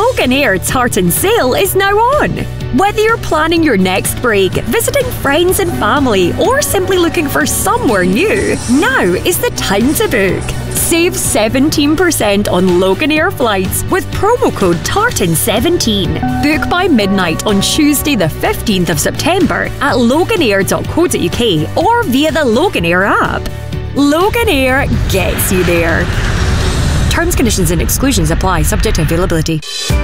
Loganair Tartan Sale is now on. Whether you're planning your next break, visiting friends and family, or simply looking for somewhere new, now is the time to book. Save 17% on Loganair flights with promo code TARTAN17. Book by midnight on Tuesday the 15th of September at loganair.co.uk or via the Loganair app. Loganair gets you there. Terms, conditions and exclusions apply, subject to availability.